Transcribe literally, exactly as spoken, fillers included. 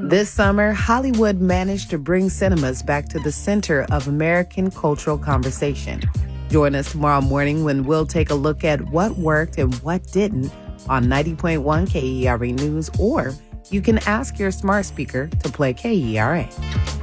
This summer, Hollywood managed to bring cinemas back to the center of American cultural conversation. Join us tomorrow morning when we'll take a look at what worked and what didn't on ninety point one K E R A News, or you can ask your smart speaker to play K E R A.